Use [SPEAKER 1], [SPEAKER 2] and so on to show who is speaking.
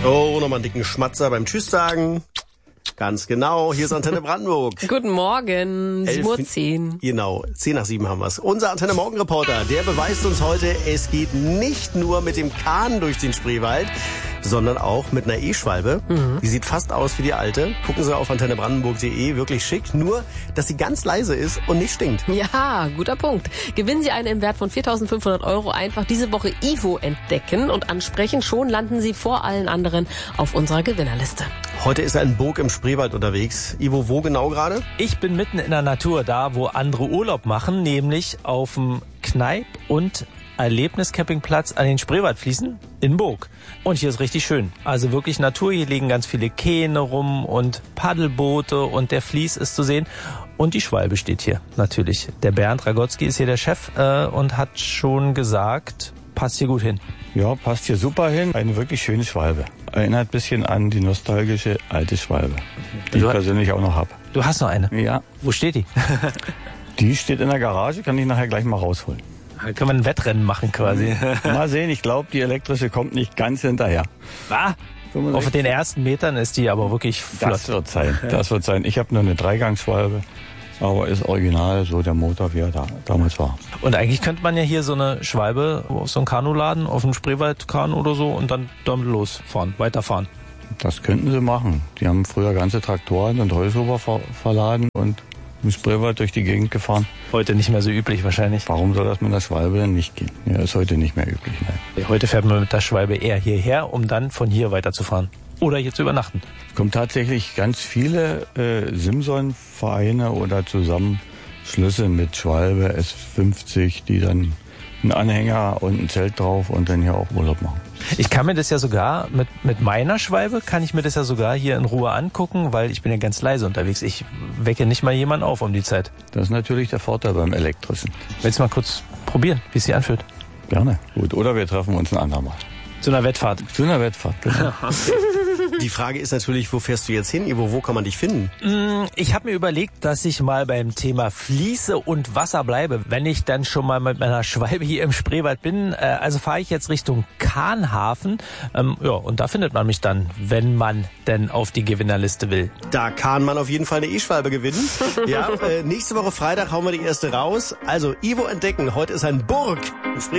[SPEAKER 1] Oh, nochmal einen dicken Schmatzer beim Tschüss sagen. Ganz genau, hier ist Antenne Brandenburg.
[SPEAKER 2] Guten Morgen, 7:10 Uhr.
[SPEAKER 1] Genau, 7:10 haben wir's. Unser Antenne Morgen-Reporter, der beweist uns heute, es geht nicht nur mit dem Kahn durch den Spreewald, sondern auch mit einer E-Schwalbe. Die sieht fast aus wie die alte. Gucken Sie auf antennebrandenburg.de, wirklich schick. Nur, dass sie ganz leise ist und nicht stinkt.
[SPEAKER 2] Ja, guter Punkt. Gewinnen Sie eine im Wert von 4.500 €. Einfach diese Woche Ivo entdecken und ansprechen. Schon landen Sie vor allen anderen auf unserer Gewinnerliste.
[SPEAKER 1] Heute ist er in Burg im Spreewald unterwegs. Ivo, wo genau gerade?
[SPEAKER 3] Ich bin mitten in der Natur, da wo andere Urlaub machen, nämlich auf dem Kneipp- und Erlebniscampingplatz an den Spreewaldfließen in Burg. Und hier ist richtig schön. Also wirklich Natur. Hier liegen ganz viele Kähne rum und Paddelboote und der Fließ ist zu sehen. Und die Schwalbe steht hier natürlich. Der Bernd Ragotzky ist hier der Chef und hat schon gesagt, passt hier gut hin.
[SPEAKER 4] Ja, passt hier super hin. Eine wirklich schöne Schwalbe. Erinnert ein bisschen an die nostalgische alte Schwalbe, die ich persönlich auch noch habe.
[SPEAKER 3] Du hast noch eine?
[SPEAKER 4] Ja.
[SPEAKER 3] Wo steht die?
[SPEAKER 4] Die steht in der Garage, kann ich nachher gleich mal rausholen.
[SPEAKER 3] Da können wir ein Wettrennen machen quasi.
[SPEAKER 4] Mal sehen, ich glaube, die elektrische kommt nicht ganz hinterher.
[SPEAKER 3] Auf den ersten Metern ist die aber wirklich flott.
[SPEAKER 4] Das wird sein. Ich habe nur eine Dreigangsschwalbe, aber ist original so der Motor, wie er damals war.
[SPEAKER 3] Und eigentlich könnte man ja hier so eine Schwalbe auf so ein Kanu laden, auf dem Spreewaldkanu oder so und dann damit losfahren, weiterfahren.
[SPEAKER 4] Das könnten sie machen. Die haben früher ganze Traktoren und Heushuber verladen und im Spreewald durch die Gegend gefahren.
[SPEAKER 3] Heute nicht mehr so üblich wahrscheinlich.
[SPEAKER 4] Warum soll das mit der Schwalbe denn nicht gehen? Ja, ist heute nicht mehr üblich. Nein.
[SPEAKER 3] Heute fährt man mit der Schwalbe eher hierher, um dann von hier weiterzufahren. Oder hier zu übernachten.
[SPEAKER 4] Es kommen tatsächlich ganz viele Simson-Vereine oder Zusammenschlüsse mit Schwalbe, S50, die dann einen Anhänger und ein Zelt drauf und dann hier auch Urlaub machen.
[SPEAKER 3] Ich kann mir das ja sogar, mit meiner Schwalbe kann ich mir das ja sogar hier in Ruhe angucken, weil ich bin ja ganz leise unterwegs. Ich wecke nicht mal jemanden auf um die Zeit.
[SPEAKER 4] Das ist natürlich der Vorteil beim Elektrischen.
[SPEAKER 3] Willst du mal kurz probieren, wie es sich anfühlt?
[SPEAKER 4] Gerne. Gut, oder wir treffen uns ein andermal.
[SPEAKER 3] Zu einer Wettfahrt.
[SPEAKER 4] Zu einer Wettfahrt, genau.
[SPEAKER 1] Die Frage ist natürlich, wo fährst du jetzt hin, Ivo? Wo kann man dich finden?
[SPEAKER 3] Ich habe mir überlegt, dass ich mal beim Thema Fließe und Wasser bleibe, wenn ich dann schon mal mit meiner Schwalbe hier im Spreewald bin. Also fahre ich jetzt Richtung Kahnhafen. Und da findet man mich dann, wenn man denn auf die Gewinnerliste will.
[SPEAKER 1] Da kann man auf jeden Fall eine E-Schwalbe gewinnen. Ja, nächste Woche Freitag hauen wir die erste raus. Also Ivo entdecken. Heute ist ein Burg.